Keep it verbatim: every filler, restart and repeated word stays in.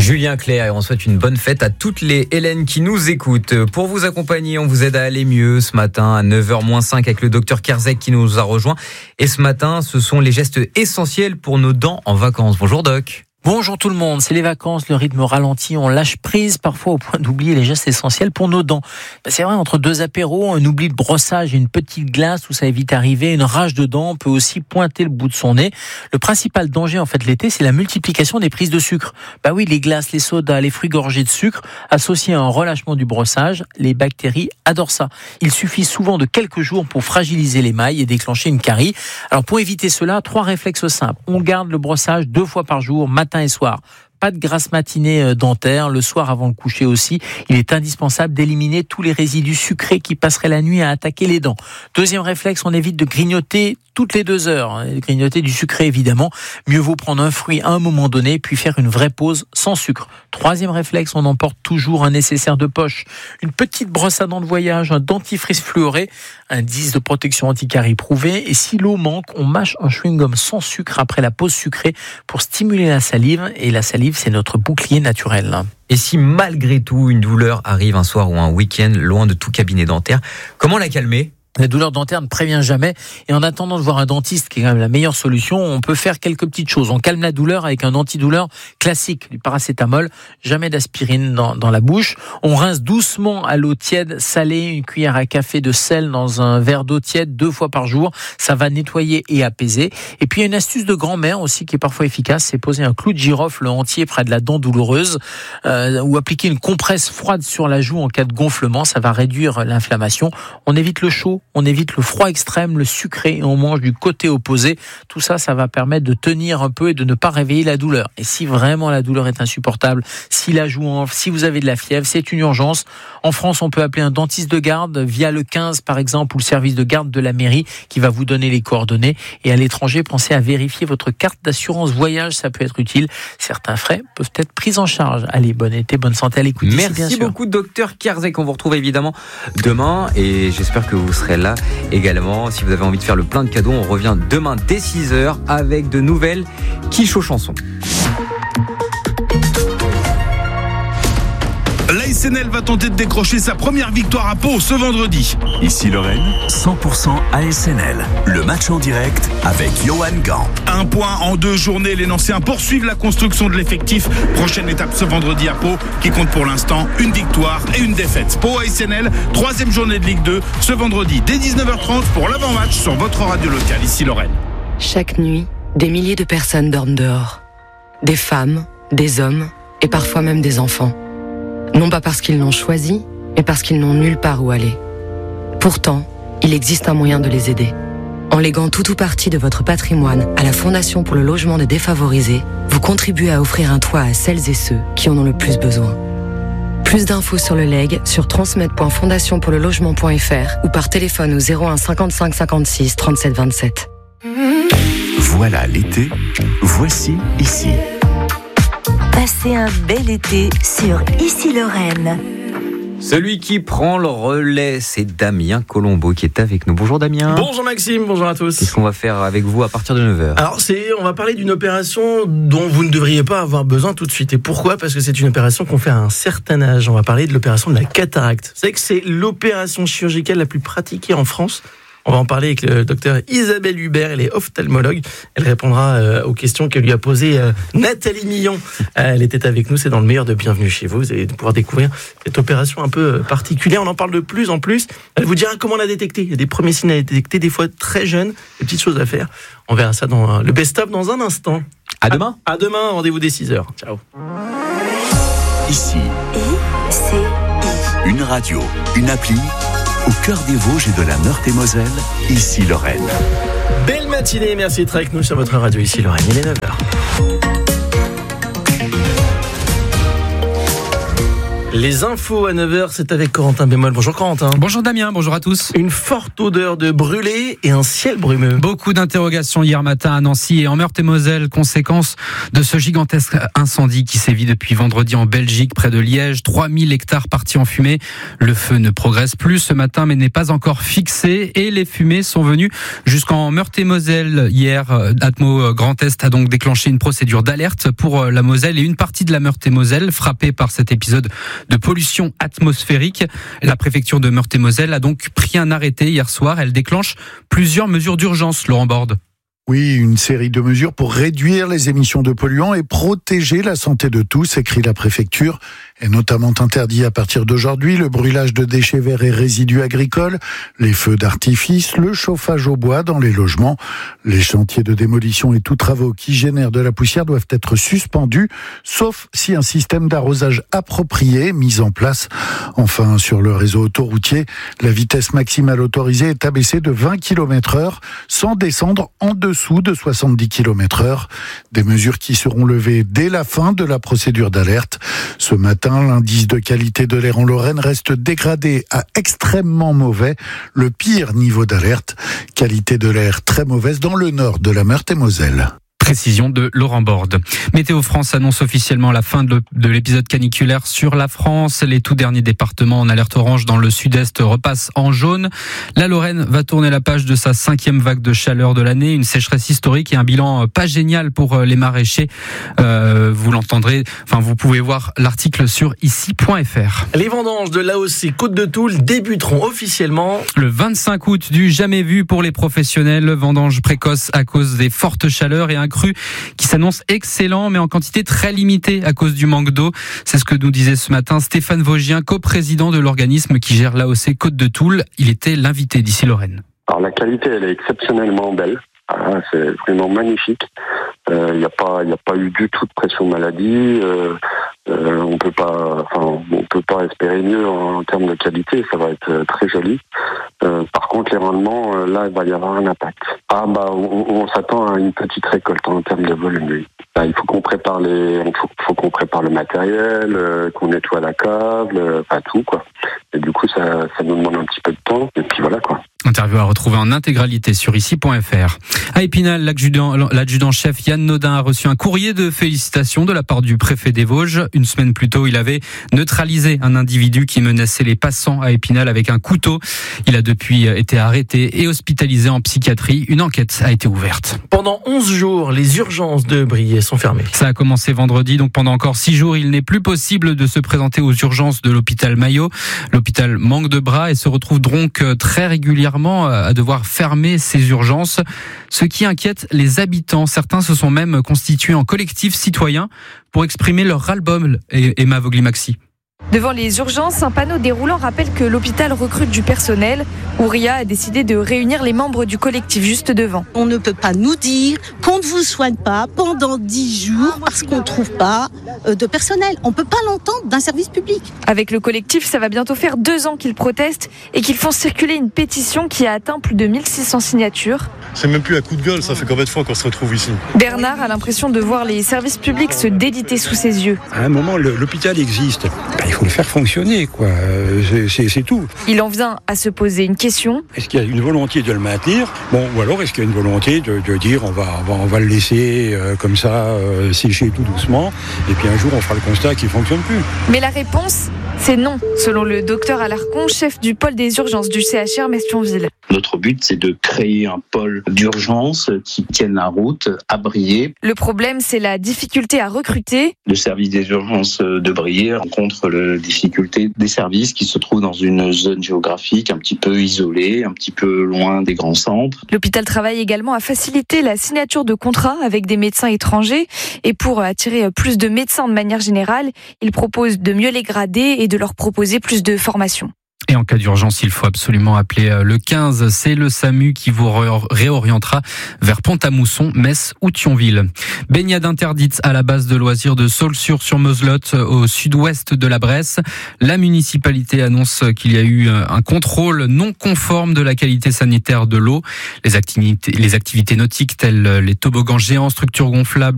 Julien Clerc, et on souhaite une bonne fête à toutes les Hélènes qui nous écoutent. Pour vous accompagner, on vous aide à aller mieux ce matin à neuf heures moins cinq avec le docteur Kerzek qui nous a rejoint. Et ce matin, ce sont les gestes essentiels pour nos dents en vacances. Bonjour Doc. Bonjour tout le monde, c'est les vacances, le rythme ralentit, on lâche prise parfois au point d'oublier les gestes essentiels pour nos dents. Ben c'est vrai, entre deux apéros, un oubli de brossage et une petite glace où ça évite d'arriver, une rage de dents peut aussi pointer le bout de son nez. Le principal danger en fait l'été, c'est la multiplication des prises de sucre. Bah oui, les glaces, les sodas, les fruits gorgés de sucre, associés à un relâchement du brossage, les bactéries adorent ça. Il suffit souvent de quelques jours pour fragiliser l'émail et déclencher une carie. Alors pour éviter cela, trois réflexes simples. On garde le brossage deux fois par jour, matin et soir. Pas de grasse matinée dentaire, le soir avant le coucher aussi. Il est indispensable d'éliminer tous les résidus sucrés qui passeraient la nuit à attaquer les dents. Deuxième réflexe, on évite de grignoter toutes les deux heures. Grignoter du sucré évidemment. Mieux vaut prendre un fruit à un moment donné puis faire une vraie pause sans sucre. Troisième réflexe, on emporte toujours un nécessaire de poche. Une petite brosse à dents de voyage, un dentifrice fluoré, un disque de protection anti-carie prouvé. Et si l'eau manque, on mâche un chewing-gum sans sucre après la pause sucrée pour stimuler la salive. Et la salive, c'est notre bouclier naturel. Et si malgré tout une douleur arrive un soir ou un week-end loin de tout cabinet dentaire, comment la calmer ? La douleur dentaire ne prévient jamais et en attendant de voir un dentiste, qui est quand même la meilleure solution, on peut faire quelques petites choses. On calme la douleur avec un antidouleur classique, du paracétamol, jamais d'aspirine dans, dans la bouche. On rince doucement à l'eau tiède, salée, une cuillère à café de sel dans un verre d'eau tiède deux fois par jour. Ça va nettoyer et apaiser. Et puis il y a une astuce de grand-mère aussi qui est parfois efficace, c'est poser un clou de girofle entier près de la dent douloureuse euh, ou appliquer une compresse froide sur la joue en cas de gonflement. Ça va réduire l'inflammation. On évite le chaud. On évite le froid extrême, le sucré et on mange du côté opposé. Tout ça, ça va permettre de tenir un peu et de ne pas réveiller la douleur. Et si vraiment la douleur est insupportable, si la joue enfle, si vous avez de la fièvre, c'est une urgence. En France, on peut appeler un dentiste de garde via le quinze par exemple ou le service de garde de la mairie qui va vous donner les coordonnées. Et à l'étranger, pensez à vérifier votre carte d'assurance voyage, ça peut être utile. Certains frais peuvent être pris en charge. Allez, bon été, bonne santé à l'écoute. Merci bien sûr. beaucoup, docteur Kerzek. On vous retrouve évidemment demain et j'espère que vous serez là également. Si vous avez envie de faire le plein de cadeaux, on revient demain dès six heures avec de nouvelles quiches aux chansons. L'A S N L va tenter de décrocher sa première victoire à Pau ce vendredi. Ici Lorraine, cent pour cent A S N L. Le match en direct avec Johan Gant. Un point en deux journées, les Nancéens poursuivent la construction de l'effectif. Prochaine étape ce vendredi à Pau, qui compte pour l'instant une victoire et une défaite. Pau A S N L, troisième journée de Ligue deux, ce vendredi dès dix-neuf heures trente pour l'avant-match sur votre radio locale, ici Lorraine. Chaque nuit, des milliers de personnes dorment dehors. Des femmes, des hommes et parfois même des enfants. Non pas parce qu'ils l'ont choisi, mais parce qu'ils n'ont nulle part où aller. Pourtant, il existe un moyen de les aider. En léguant tout ou partie de votre patrimoine à la Fondation pour le logement des défavorisés, vous contribuez à offrir un toit à celles et ceux qui en ont le plus besoin. Plus d'infos sur le legs sur transmet point fondation pour le logement point f r ou par téléphone au zéro un cinquante-cinq cinquante-six trente-sept vingt-sept. Voilà l'été, voici ici. Passez un bel été sur Ici Lorraine. Celui qui prend le relais, c'est Damien Colombo qui est avec nous. Bonjour Damien. Bonjour Maxime, bonjour à tous. Qu'est-ce qu'on va faire avec vous à partir de neuf heures ? Alors, c'est, on va parler d'une opération dont vous ne devriez pas avoir besoin tout de suite. Et pourquoi ? Parce que c'est une opération qu'on fait à un certain âge. On va parler de l'opération de la cataracte. Vous savez que c'est l'opération chirurgicale la plus pratiquée en France. On va en parler avec le docteur Isabelle Hubert, elle est ophtalmologue. Elle répondra euh, aux questions que lui a posées euh, Nathalie Millon. Euh, elle était avec nous, c'est dans le meilleur de Bienvenue chez vous. Vous allez pouvoir découvrir cette opération un peu particulière. On en parle de plus en plus. Elle vous dira comment la détecter. Il y a des premiers signes à détecter, des fois très jeunes, des petites choses à faire. On verra ça dans euh, le best-of dans un instant. À demain. À, à demain, rendez-vous dès six heures. Ciao. Ici, I, C, I. une radio, une appli, au cœur des Vosges et de la Meurthe-et-Moselle, ici Lorraine. Belle matinée, merci d'être avec nous sur votre radio ici Lorraine, il est neuf heures. Les infos à neuf heures, c'est avec Corentin Bémol. Bonjour Corentin. Bonjour Damien, bonjour à tous. Une forte odeur de brûlé et un ciel brumeux. Beaucoup d'interrogations hier matin à Nancy et en Meurthe-et-Moselle, conséquence de ce gigantesque incendie qui sévit depuis vendredi en Belgique, près de Liège. trois mille hectares partis en fumée. Le feu ne progresse plus ce matin mais n'est pas encore fixé et les fumées sont venues jusqu'en Meurthe-et-Moselle. Hier, Atmo Grand Est a donc déclenché une procédure d'alerte pour la Moselle et une partie de la Meurthe-et-Moselle frappée par cet épisode de pollution atmosphérique. La préfecture de Meurthe-et-Moselle a donc pris un arrêté hier soir. Elle déclenche plusieurs mesures d'urgence, Laurent Borde. Oui, une série de mesures pour réduire les émissions de polluants et protéger la santé de tous, écrit la préfecture. Est notamment interdit à partir d'aujourd'hui le brûlage de déchets verts et résidus agricoles, les feux d'artifice, le chauffage au bois dans les logements. Les chantiers de démolition et tous travaux qui génèrent de la poussière doivent être suspendus, sauf si un système d'arrosage approprié est mis en place. Enfin, sur le réseau autoroutier, la vitesse maximale autorisée est abaissée de vingt kilomètres heure sans descendre en dessous de soixante-dix kilomètres heure. Des mesures qui seront levées dès la fin de la procédure d'alerte. Ce matin, l'indice de qualité de l'air en Lorraine reste dégradé à extrêmement mauvais, le pire niveau d'alerte. Qualité de l'air très mauvaise dans le nord de la Meurthe-et-Moselle. Précision de Laurent Borde. Météo France annonce officiellement la fin de l'épisode caniculaire sur la France. Les tout derniers départements en alerte orange dans le sud-est repassent en jaune. La Lorraine va tourner la page de sa cinquième vague de chaleur de l'année. Une sécheresse historique et un bilan pas génial pour les maraîchers. Euh, vous l'entendrez, enfin vous pouvez voir l'article sur ici point f r. Les vendanges de l'A O C Côte de Toul débuteront officiellement le vingt-cinq août, du jamais vu pour les professionnels. Vendange précoce à cause des fortes chaleurs et un cru qui s'annonce excellent mais en quantité très limitée à cause du manque d'eau. C'est ce que nous disait ce matin Stéphane Vosgien, coprésident de l'organisme qui gère l'A O C Côte de Toul. Il était l'invité d'Ici Lorraine. Alors la qualité, elle est exceptionnellement belle. Ah, c'est vraiment magnifique. Il euh, n'y a pas, il n'y a pas eu du tout de pression maladie. Euh, euh, on peut pas, enfin, on peut pas espérer mieux en, en termes de qualité. Ça va être très joli. Euh, par contre, les rendements, euh, là, il va y avoir un impact. Ah bah, on, on s'attend à une petite récolte en termes de volume. Oui. Là, il faut qu'on prépare les, il faut, faut qu'on prépare le matériel, euh, qu'on nettoie la cave, le, pas tout quoi. Et du coup, ça, ça nous demande un petit peu de temps. Et puis voilà quoi. Interview à retrouver en intégralité sur ici point f r. À Épinal, l'adjudant-chef Yann Nodin a reçu un courrier de félicitations de la part du préfet des Vosges. Une semaine plus tôt, il avait neutralisé un individu qui menaçait les passants à Épinal avec un couteau. Il a depuis été arrêté et hospitalisé en psychiatrie. Une enquête a été ouverte. Pendant onze jours, les urgences de Briey sont fermées. Ça a commencé vendredi, donc pendant encore six jours, il n'est plus possible de se présenter aux urgences de l'hôpital Maillot. L'hôpital manque de bras et se retrouve donc très régulièrement à devoir fermer ses urgences, ce qui inquiète les habitants. Certains se sont même constitués en collectif citoyen pour exprimer leur ras-le-bol. Emma Vogli-Maxi. Devant les urgences, un panneau déroulant rappelle que l'hôpital recrute du personnel. Ouria a décidé de réunir les membres du collectif juste devant. On ne peut pas nous dire qu'on ne vous soigne pas pendant dix jours parce qu'on ne trouve pas de personnel. On ne peut pas l'entendre d'un service public. Avec le collectif, ça va bientôt faire deux ans qu'ils protestent et qu'ils font circuler une pétition qui a atteint plus de mille six cents signatures. C'est même plus un coup de gueule, ça fait combien de fois qu'on se retrouve ici ? Bernard a l'impression de voir les services publics se déliter sous ses yeux. À un moment, le, l'hôpital existe. Il faut le faire fonctionner, quoi. C'est, c'est, c'est tout. Il en vient à se poser une question. Est-ce qu'il y a une volonté de le maintenir ? Bon, ou alors est-ce qu'il y a une volonté de, de dire on va, on va, on va le laisser euh, comme ça euh, sécher tout doucement, et puis un jour on fera le constat qu'il ne fonctionne plus. Mais la réponse, c'est non, selon le docteur Alarcon, chef du pôle des urgences du C H R Metz-Thionville. Notre but, c'est de créer un pôle d'urgence qui tienne la route à Briey. Le problème, c'est la difficulté à recruter. Le service des urgences de Briey rencontre la difficulté des services qui se trouvent dans une zone géographique un petit peu isolée, un petit peu loin des grands centres. L'hôpital travaille également à faciliter la signature de contrats avec des médecins étrangers. Et pour attirer plus de médecins de manière générale, il propose de mieux les grader et de leur proposer plus de formation. Et en cas d'urgence, il faut absolument appeler le quinze. C'est le SAMU qui vous réorientera vers Pont-à-Mousson, Metz ou Thionville. Baignade interdite à la base de loisirs de Saulxures-sur-Mezelotte, au sud-ouest de la Bresse. La municipalité annonce qu'il y a eu un contrôle non conforme de la qualité sanitaire de l'eau. Les activités, les activités nautiques telles les toboggans géants, structures gonflables,